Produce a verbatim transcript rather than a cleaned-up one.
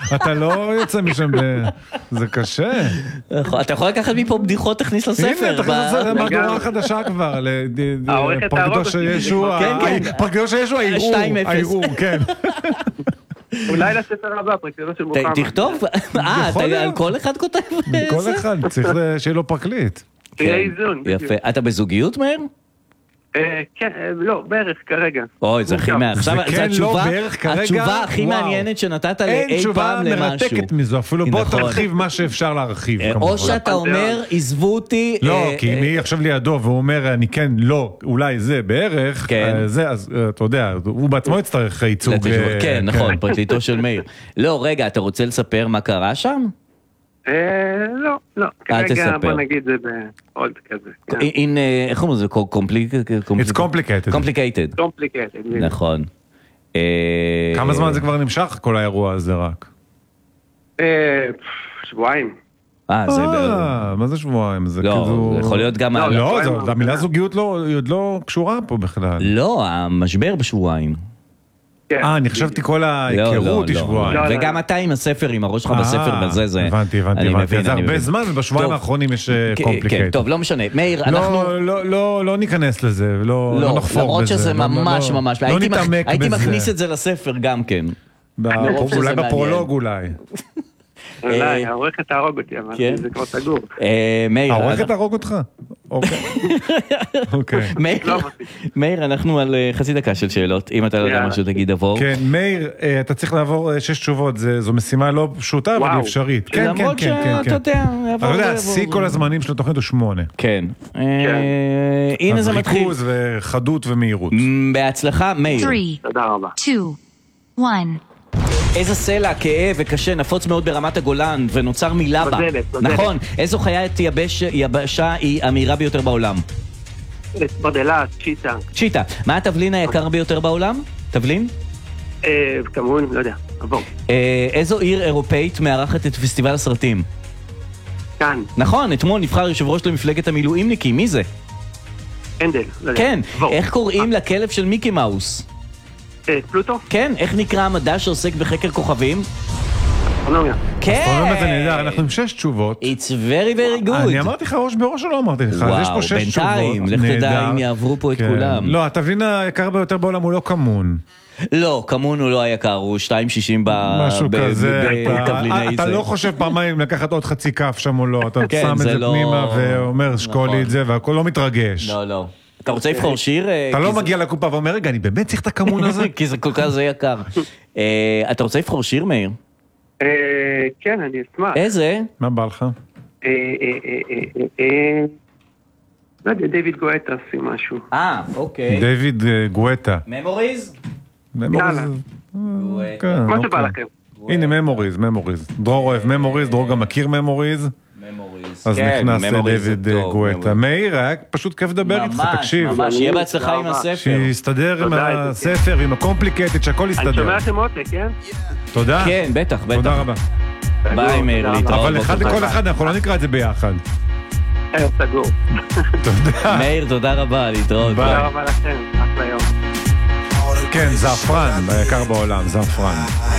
אתה לא יוצא משם, זה קשה. אתה יכול לקחת מפה בדיחות, תכניס לספר. הנה, תכניס לספר, מהדורה חדשה כבר, פרקדוש הישוע, פרקדוש הישוע, העירור, כן. אולי לספר הבא, פרקדוש של מוחמד. תכתוב, אה, על כל אחד כותב. כל אחד, צריך שיהיה לו פרקליט. שיהיה איזון. יפה. אתה בזוגיות, מאיר? כן, לא, בערך כרגע. אוי, זה הכי מעניין. זה כן, לא, בערך כרגע. התשובה הכי מעניינת שנתת לאי פעם למשהו. אין תשובה מרתקת מזו, אפילו בוא תרחיב מה שאפשר להרחיב. או שאתה אומר, עזבו אותי. לא, כי אם היא עכשיו לידו, והוא אומר, אני כן, לא, אולי זה בערך, זה, אז אתה יודע, הוא בעצמו יצטרך ייצוג. כן, נכון, פרקליטו של מאיר. לא, רגע, אתה רוצה לספר מה קרה שם? לא, לא, כרגע בוא נגיד זה בעוד כזה. איך אומרים, זה It's complicated. complicated. complicated. נכון. כמה זמן זה כבר נמשך, כל האירוע הזה רק? שבועיים. אה, זה... מה זה שבועיים? לא, זה יכול להיות גם... לא, המילה זוגיות עוד לא קשורה פה בכלל. לא, המשבר בשבועיים. אה, אני חשבתי כל ההיכרות היא שבועיים. וגם אתה עם הספר, עם הראש שלך בספר וזה, זה... הבנתי, הבנתי, הבנתי. זה הרבה זמן, ובשבועיים האחרונים יש קומפליקט. טוב, לא משנה. מאיר, אנחנו... לא ניכנס לזה, לא נחפור בזה. למרות שזה ממש ממש... לא נתעמק בזה. הייתי מכניס את זה לספר גם כן. אולי בפרולוג אולי. אולי, העורכת תהרוג אותי, אבל זה כבר סגור. העורכת תהרוג אותך? אוקיי. מאיר, אנחנו על חצי דקה של שאלות, אם אתה לא יודע משהו תגיד עבור. כן, מאיר, אתה צריך לעבור שש תשובות, זו משימה לא פשוטה, אבל היא אפשרית. כן, כן, כן. למרות שאתה יודע, אתה יודע, שיא כל הזמנים של התוכנית הוא שמונה. כן. הנה זה מתחיל. ריכוז וחדות ומהירות. בהצלחה, מאיר. תודה רבה. שתיים, אחת. איזה סלע, כאב וקשה נפוץ מאוד ברמת הגולן ונוצר מלבה. נכון. איזו חיית יבשה היא המהירה ביותר בעולם? בודלה, צ'יטה. צ'יטה. מה התבלין היקר ביותר בעולם? תבלין? כמובן, לא יודע. עבור. איזו עיר אירופאית מארחת את פסטיבל הסרטים? כאן. נכון, אתמול נבחר יושב ראש למפלגת המילואימניקים. מי זה? הנדל. כן. איך קוראים לכלב של מיקי מאוס? פלוטו? כן, איך נקרא המדע שעוסק בחקר כוכבים? אסטרונומיה. כן. אסטרונומיה זה נהדר, אנחנו עם שש תשובות. It's very very good. אני אמרתי לך ראש בראש או לא אמרתי לך? וואו, יש פה שש תשובות. בינתיים, לך תדע אם יעברו פה את כולם. לא, התבלין היקר ביותר בעולם הוא לא כמון. לא, כמון הוא לא היקר, הוא שתיים שישים משהו כזה. בתבליני אתה זה. לא חושב פעמיים לקחת עוד חצי כף שם או לא, אתה שם את זה פנימה ואומר שקולי את זה והכל לא מתרגש. לא, לא. אתה רוצה לבחור שיר? אתה לא מגיע לקופה ואומר, רגע, אני באמת צריך את הכמון הזה? כי זה כל כך זה יקר. אתה רוצה לבחור שיר, מאיר? כן, אני אשמח. איזה? מה בא לך? לא יודע, דיוויד גואטה עושה משהו. אה, אוקיי. דיוויד גואטה. ממוריז? יאללה. מה שבא לכם. הנה, ממוריז, ממוריז. דרור אוהב ממוריז, דרור גם מכיר ממוריז. אז נכנס דיוויד גואטה. מאיר, היה פשוט כיף לדבר איתך, תקשיב. ממש, ממש, שיהיה בהצלחה עם הספר. שיסתדר עם הספר ועם הקומפליקטד, שהכל יסתדר. אני שומע אתם עותק, כן? תודה. כן, בטח, בטח. תודה רבה. ביי מאיר, להתראות. אבל אחד לכל אחד, אנחנו לא נקרא את זה ביחד. סגור. תודה. מאיר, תודה רבה, להתראות. תודה רבה לכם, אחלה יום. כן, זעפרן, היקר בעולם, זעפרן.